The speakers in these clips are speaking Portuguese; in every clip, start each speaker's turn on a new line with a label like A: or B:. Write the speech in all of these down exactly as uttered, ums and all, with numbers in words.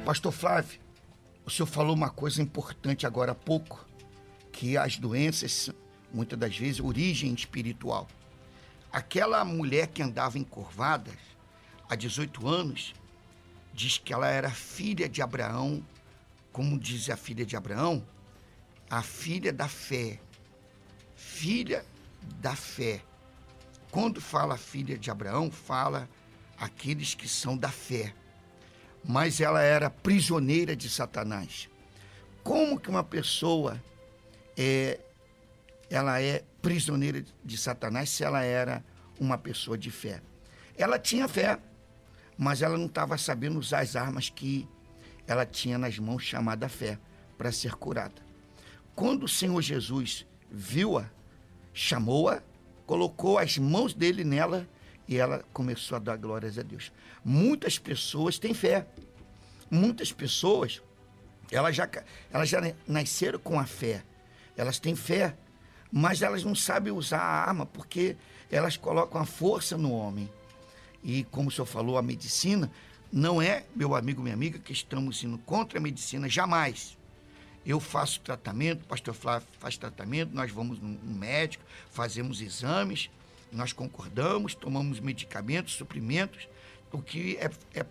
A: Pastor Flávio, o senhor falou uma coisa importante agora há pouco, que as doenças, muitas das vezes, origem espiritual. Aquela mulher que andava encurvada, há dezoito anos, diz que ela era filha de Abraão, como diz a filha de Abraão, a filha da fé. Filha da fé. Quando fala filha de Abraão, fala aqueles que são da fé. Mas ela era prisioneira de Satanás. Como que uma pessoa é, ela é prisioneira de Satanás se ela era uma pessoa de fé? Ela tinha fé, mas ela não estava sabendo usar as armas que ela tinha nas mãos, chamada fé, para ser curada. Quando o Senhor Jesus viu-a, chamou-a, colocou as mãos dele nela e ela começou a dar glórias a Deus. Muitas pessoas têm fé. Muitas pessoas, elas já, elas já nasceram com a fé. Elas têm fé, mas elas não sabem usar a arma porque elas colocam a força no homem. E como o senhor falou, a medicina não é, meu amigo, minha amiga, que estamos indo contra a medicina, jamais. Eu faço tratamento, o pastor Flávio faz tratamento, nós vamos no médico, fazemos exames, nós concordamos, tomamos medicamentos, suprimentos, o que é, é,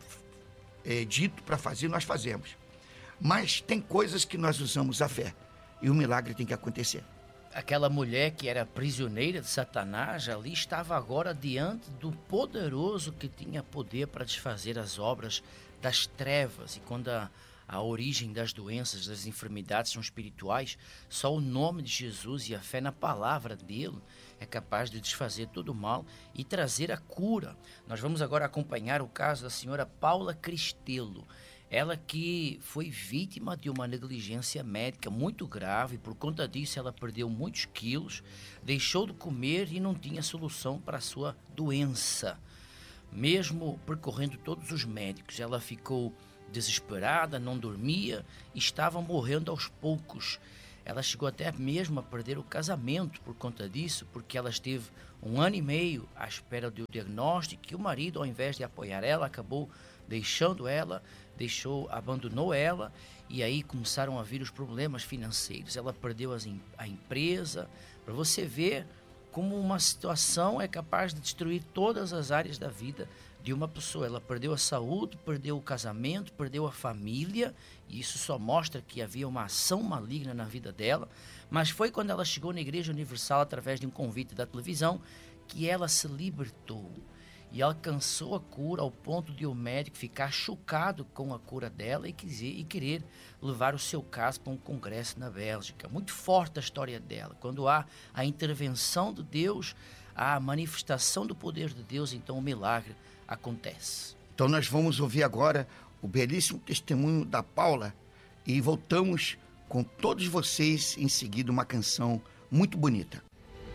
A: é dito para fazer, nós fazemos. Mas tem coisas que nós usamos a fé e o milagre tem que acontecer.
B: Aquela mulher que era prisioneira de Satanás, ali estava agora diante do poderoso que tinha poder para desfazer as obras das trevas. E quando a, a origem das doenças, das enfermidades são espirituais, só o nome de Jesus e a fé na palavra dele é capaz de desfazer todo o mal e trazer a cura. Nós vamos agora acompanhar o caso da senhora Paula Cristelo. Ela que foi vítima de uma negligência médica muito grave, por conta disso ela perdeu muitos quilos, deixou de comer e não tinha solução para a sua doença. Mesmo percorrendo todos os médicos, ela ficou desesperada, não dormia e estava morrendo aos poucos. Ela chegou até mesmo a perder o casamento por conta disso, porque ela esteve um ano e meio à espera do diagnóstico e o marido, ao invés de apoiar ela, acabou deixando ela, deixou, abandonou ela e aí começaram a vir os problemas financeiros. Ela perdeu as, a empresa, para você ver como uma situação é capaz de destruir todas as áreas da vida de uma pessoa. Ela perdeu a saúde, perdeu o casamento, perdeu a família, e isso só mostra que havia uma ação maligna na vida dela. Mas foi quando ela chegou na Igreja Universal, através de um convite da televisão, que ela se libertou e alcançou a cura ao ponto de o médico ficar chocado com a cura dela e, quiser, e querer levar o seu caso para um congresso na Bélgica. Muito forte a história dela. Quando há a intervenção de Deus, há a manifestação do poder de Deus, então o milagre acontece.
A: Então nós vamos ouvir agora o belíssimo testemunho da Paula e voltamos com todos vocês em seguida uma canção muito bonita.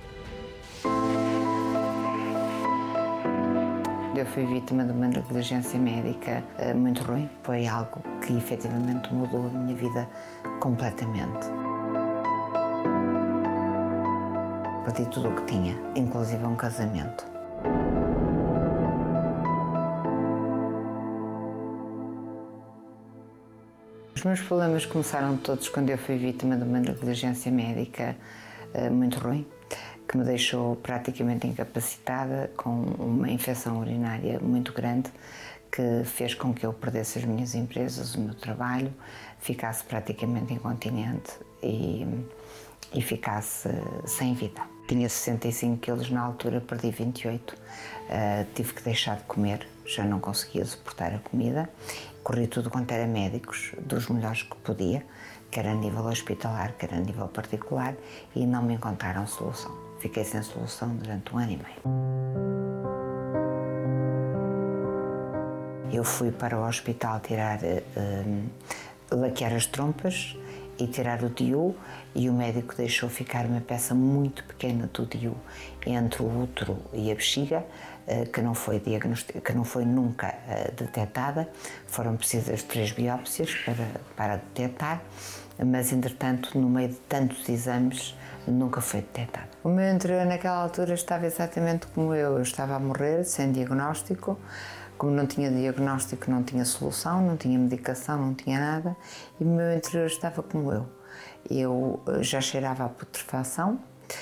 C: Eu fui vítima de uma negligência médica uh, muito ruim. Foi algo que efetivamente mudou a minha vida completamente. Perdi tudo o que tinha, inclusive um casamento. Os meus problemas começaram todos quando eu fui vítima de uma negligência médica uh, muito ruim, que me deixou praticamente incapacitada, com uma infecção urinária muito grande, que fez com que eu perdesse as minhas empresas, o meu trabalho, ficasse praticamente incontinente e, e ficasse sem vida. Tinha sessenta e cinco quilos na altura, perdi vinte e oito. Uh, tive que deixar de comer, já não conseguia suportar a comida. Corri tudo quanto era médicos, dos melhores que podia, quer a nível hospitalar, quer a nível particular, e não me encontraram solução. Fiquei sem solução durante um ano e meio. Eu fui para o hospital tirar, uh, laquear as trompas e tirar o D I U, e o médico deixou ficar uma peça muito pequena do D I U entre o útero e a bexiga, uh, que não foi diagnostic... que não foi nunca uh, detectada. Foram precisas três biópsias para, para detectar, mas entretanto, no meio de tantos exames, nunca foi detectado. O meu interior naquela altura estava exatamente como eu. Eu estava a morrer, sem diagnóstico, Como não tinha diagnóstico, não tinha solução, não tinha medicação, não tinha nada, e o meu interior estava como eu. Eu já cheirava a putrefação,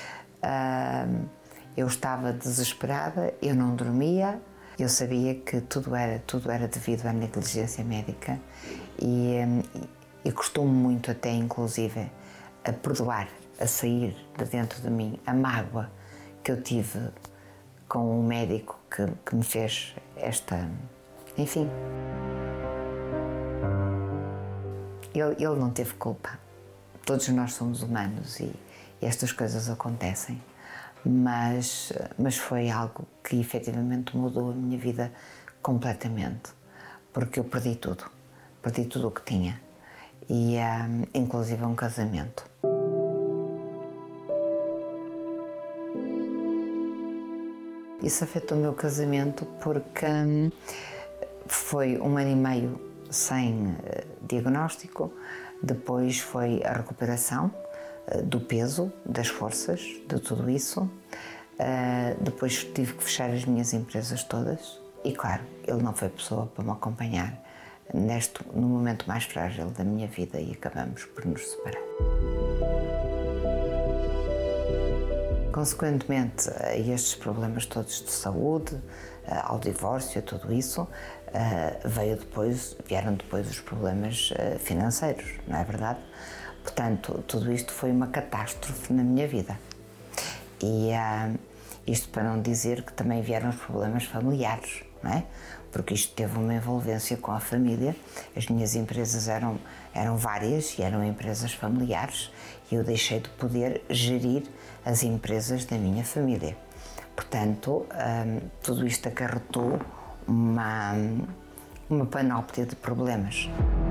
C: eu estava desesperada, eu não dormia, eu sabia que tudo era, tudo era devido à negligência médica e, e custou-me muito até, inclusive, a perdoar, a sair de dentro de mim a mágoa que eu tive com o médico que, que me fez esta... Enfim. Ele, ele não teve culpa. Todos nós somos humanos e, e estas coisas acontecem. Mas, mas foi algo que efetivamente mudou a minha vida completamente. Porque eu perdi tudo. Perdi tudo o que tinha. E um, inclusive um casamento. Isso afetou o meu casamento porque hum, foi um ano e meio sem uh, diagnóstico, depois foi a recuperação uh, do peso, das forças, de tudo isso. Uh, depois tive que fechar as minhas empresas todas e, claro, ele não foi pessoa para me acompanhar neste, no momento mais frágil da minha vida e acabamos por nos separar. Consequentemente a estes problemas todos de saúde, ao divórcio, a tudo isso, veio depois, vieram depois os problemas financeiros, não é verdade? Portanto, tudo isto foi uma catástrofe na minha vida. E isto para não dizer que também vieram os problemas familiares, não é? Porque isto teve uma envolvência com a família. As minhas empresas eram, eram várias e eram empresas familiares e eu deixei de poder gerir as empresas da minha família. Portanto, hum, tudo isto acarretou uma, uma panóplia de problemas.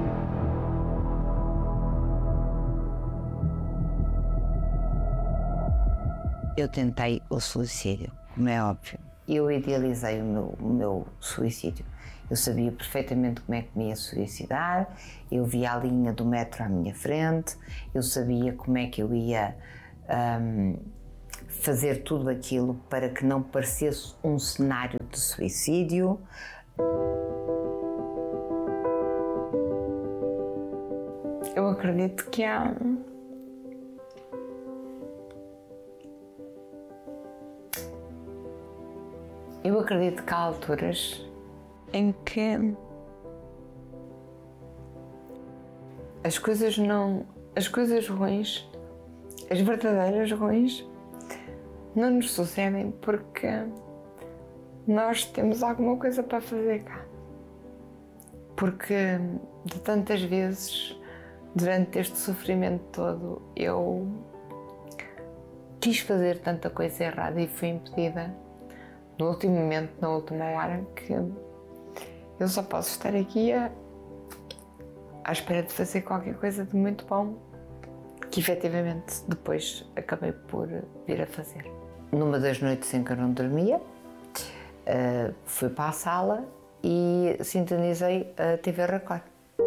C: Eu tentei o suicídio, como é óbvio. Eu idealizei o meu, o meu suicídio. Eu sabia perfeitamente como é que me ia suicidar, eu via a linha do metro à minha frente, eu sabia como é que eu ia um, fazer tudo aquilo para que não parecesse um cenário de suicídio. Eu acredito que há... Eu acredito que há alturas em que as coisas não... As coisas ruins, as verdadeiras ruins, não nos sucedem porque nós temos alguma coisa para fazer cá. Porque de tantas vezes, durante este sofrimento todo, eu quis fazer tanta coisa errada e fui impedida. No último momento, na última hora, que eu só posso estar aqui a, à espera de fazer qualquer coisa de muito bom, que efetivamente depois acabei por vir a fazer. Numa das noites em que eu não dormia, uh, fui para a sala e sintonizei a T V Record.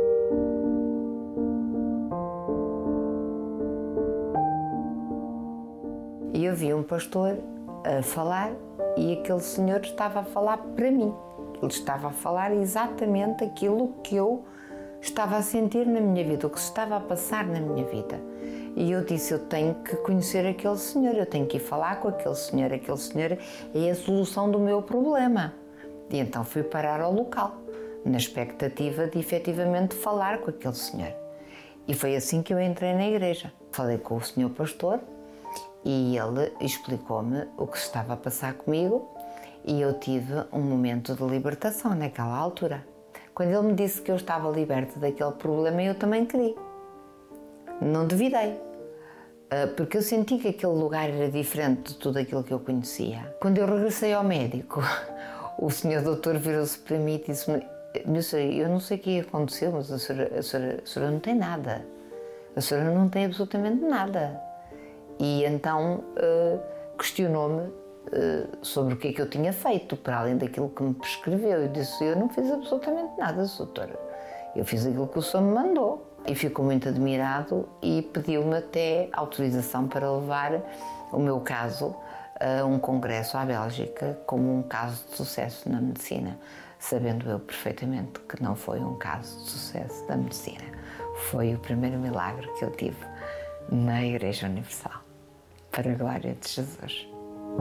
C: E eu vi um pastor a falar e aquele senhor estava a falar para mim. Ele estava a falar exatamente aquilo que eu estava a sentir na minha vida, o que se estava a passar na minha vida. E eu disse, eu tenho que conhecer aquele senhor, eu tenho que ir falar com aquele senhor, aquele senhor é a solução do meu problema. E então fui parar ao local, na expectativa de efetivamente falar com aquele senhor. E foi assim que eu entrei na igreja. Falei com o senhor pastor e ele explicou-me o que se estava a passar comigo e eu tive um momento de libertação naquela altura. Quando ele me disse que eu estava liberta daquele problema, eu também queria. Não duvidei, porque eu senti que aquele lugar era diferente de tudo aquilo que eu conhecia. Quando eu regressei ao médico, o senhor doutor virou-se para mim e disse-me, meu senhor, eu não sei o que aconteceu, mas a senhora, a, senhora, a senhora não tem nada. A senhora não tem absolutamente nada. E então questionou-me sobre o que é que eu tinha feito, para além daquilo que me prescreveu. Eu disse, eu não fiz absolutamente nada, doutora. Eu fiz aquilo que o senhor me mandou. E ficou muito admirado e pediu-me até autorização para levar o meu caso a um congresso à Bélgica como um caso de sucesso na medicina. sabendo eu perfeitamente que não foi um caso de sucesso da medicina. Foi o primeiro milagre que eu tive na Igreja Universal, para a glória de Jesus.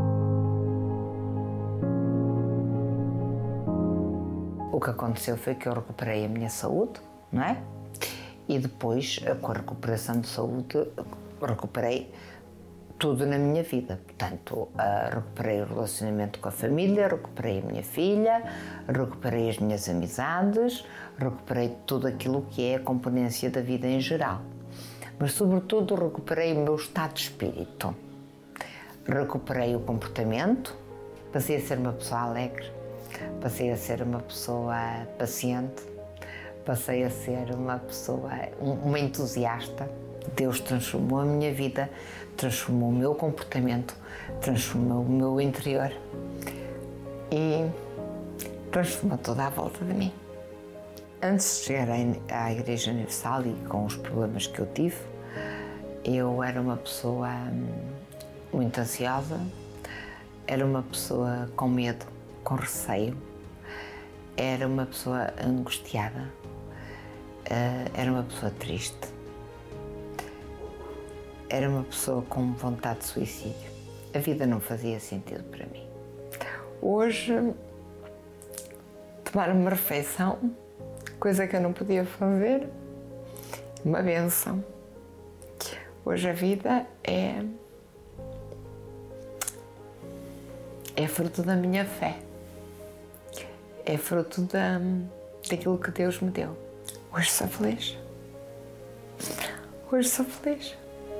C: O que aconteceu foi que eu recuperei a minha saúde, não é? E depois, com a recuperação de saúde, recuperei tudo na minha vida. Portanto, uh, recuperei o relacionamento com a família, recuperei a minha filha, recuperei as minhas amizades, recuperei tudo aquilo que é a componência da vida em geral. Mas, sobretudo, recuperei o meu estado de espírito. Recuperei o comportamento, passei a ser uma pessoa alegre, passei a ser uma pessoa paciente, passei a ser uma pessoa, uma entusiasta. Deus transformou a minha vida, transformou o meu comportamento, transformou o meu interior e transformou toda a volta de mim. Antes de chegar à Igreja Universal e com os problemas que eu tive, eu era uma pessoa muito ansiosa, era uma pessoa com medo, com receio, era uma pessoa angustiada, era uma pessoa triste, era uma pessoa com vontade de suicídio. A vida não fazia sentido para mim. Hoje, tomar uma refeição, coisa que eu não podia fazer, uma bênção. Hoje a vida é, é fruto da minha fé, é fruto da, daquilo que Deus me deu. Hoje sou feliz. Hoje sou feliz.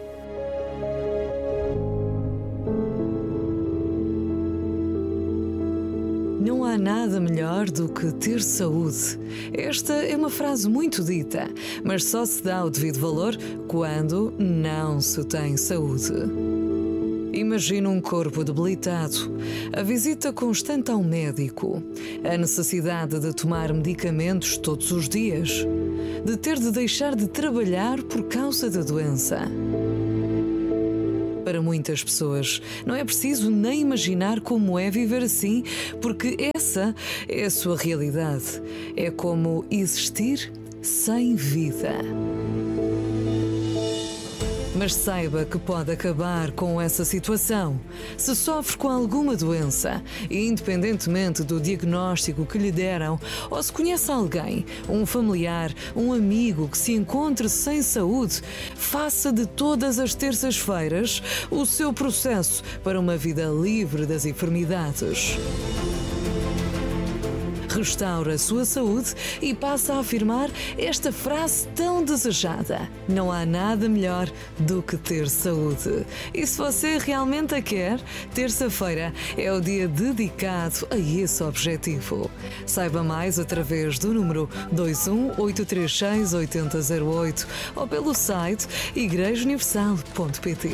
D: Não há nada melhor do que ter saúde. Esta é uma frase muito dita, mas só se dá o devido valor quando não se tem saúde. Imagina um corpo debilitado, a visita constante ao médico, a necessidade de tomar medicamentos todos os dias, de ter de deixar de trabalhar por causa da doença. Para muitas pessoas, não é preciso nem imaginar como é viver assim, porque essa é a sua realidade. É como existir sem vida. Mas saiba que pode acabar com essa situação. Se sofre com alguma doença, independentemente do diagnóstico que lhe deram, ou se conhece alguém, um familiar, um amigo que se encontre sem saúde, faça de todas as terças-feiras o seu processo para uma vida livre das enfermidades. Restaura a sua saúde e passa a afirmar esta frase tão desejada: não há nada melhor do que ter saúde. E se você realmente a quer, terça-feira é o dia dedicado a esse objetivo. Saiba mais através do número dois um oito três seis oito zero zero oito ou pelo site igreja universal ponto pt.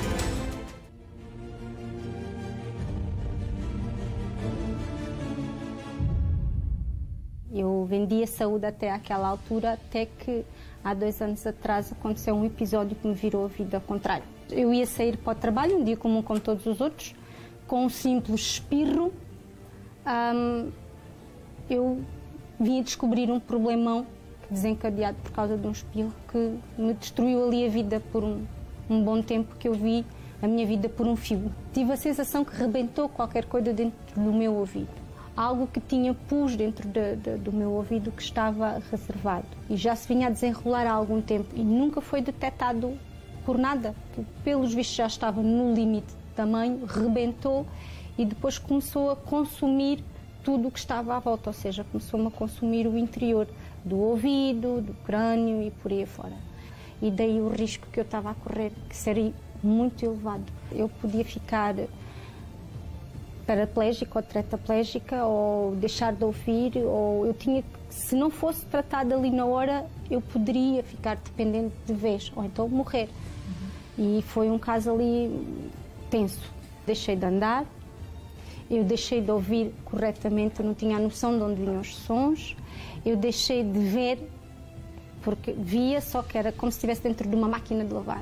E: Eu vendia saúde até aquela altura, até que há dois anos atrás aconteceu um episódio que me virou a vida ao contrário. Eu ia sair para o trabalho, um dia comum como todos os outros, com um simples espirro, hum, eu vim a descobrir um problemão desencadeado por causa de um espirro que me destruiu ali a vida por um, um bom tempo, que eu vi a minha vida por um fio. Tive a sensação que rebentou qualquer coisa dentro do meu ouvido. Algo que tinha pus dentro de, de, do meu ouvido que estava reservado. E já se vinha a desenrolar há algum tempo e nunca foi detectado por nada. Pelos vistos já estava no limite de tamanho, rebentou e depois começou a consumir tudo o que estava à volta. Ou seja, começou-me a consumir o interior do ouvido, do crânio e por aí afora. E daí o risco que eu estava a correr, que seria muito elevado. Eu podia ficar paraplégica ou tetraplégica, ou deixar de ouvir, ou eu tinha, se não fosse tratada ali na hora, eu poderia ficar dependente de vez, ou então morrer. Uhum. E foi um caso ali tenso. Deixei de andar, eu deixei de ouvir corretamente, eu não tinha a noção de onde vinham os sons, eu deixei de ver, porque via, só que era como se estivesse dentro de uma máquina de lavar.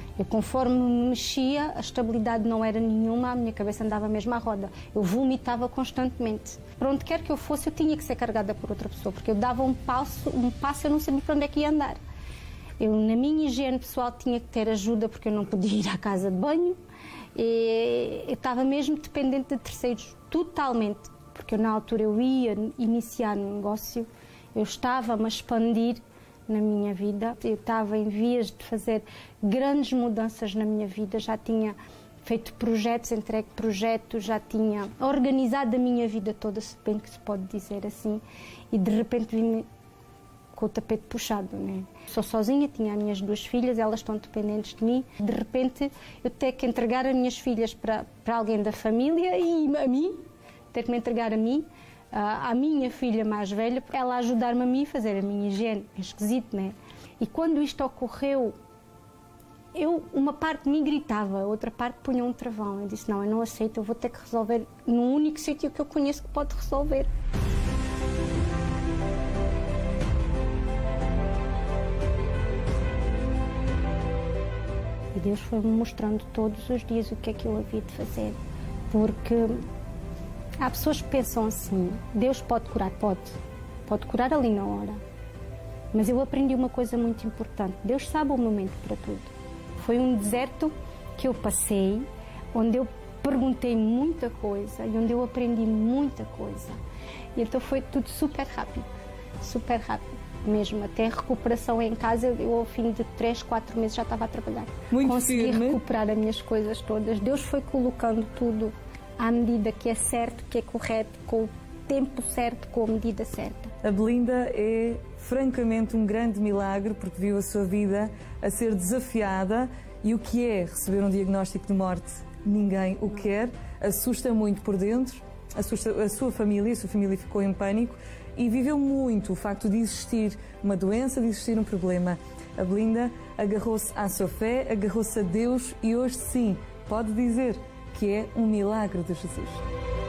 E: Eu, conforme me mexia, a estabilidade não era nenhuma, a minha cabeça andava mesmo à roda. Eu vomitava constantemente. Para onde quer que eu fosse, eu tinha que ser carregada por outra pessoa, porque eu dava um passo, um passo eu não sabia para onde é que ia andar. Eu, na minha higiene pessoal, tinha que ter ajuda, porque eu não podia ir à casa de banho. E eu estava mesmo dependente de terceiros, totalmente. Porque eu, na altura, eu ia iniciar um negócio, eu estava-me a expandir na minha vida. Eu estava em vias de fazer grandes mudanças na minha vida, já tinha feito projetos, entregue projetos, já tinha organizado a minha vida toda, se bem que se pode dizer assim, e de repente vim com o tapete puxado, né? Sou sozinha, tinha as minhas duas filhas, elas estão dependentes de mim. De repente eu tenho que entregar as minhas filhas para, para alguém da família e a mim, ter que me entregar a mim, à minha filha mais velha, para ela ajudar-me a mim a fazer a minha higiene. É esquisito, né? E quando isto ocorreu, eu, uma parte de mim gritava, a outra parte punha um travão. Eu disse, não, eu não aceito, eu vou ter que resolver no único sítio que eu conheço que pode resolver. E Deus foi-me mostrando todos os dias o que é que eu havia de fazer. Porque há pessoas que pensam assim, Deus pode curar? Pode. Pode curar ali na hora. Mas eu aprendi uma coisa muito importante. Deus sabe o momento para tudo. Foi um deserto que eu passei, onde eu perguntei muita coisa e onde eu aprendi muita coisa. E então foi tudo super rápido. Super rápido. Mesmo até a recuperação em casa, eu ao fim de três, quatro meses já estava a trabalhar.
D: Muito
E: Consegui
D: firme.
E: recuperar as minhas coisas todas. Deus foi colocando tudo à medida que é certo, que é correto, com o tempo certo, com a medida certa.
D: A Belinda é francamente um grande milagre, porque viu a sua vida a ser desafiada, e o que é receber um diagnóstico de morte? Ninguém o quer, assusta muito por dentro, assusta a sua família, a sua família ficou em pânico, e viveu muito o facto de existir uma doença, de existir um problema. A Belinda agarrou-se à sua fé, agarrou-se a Deus, e hoje sim pode dizer que é um milagre de Jesus.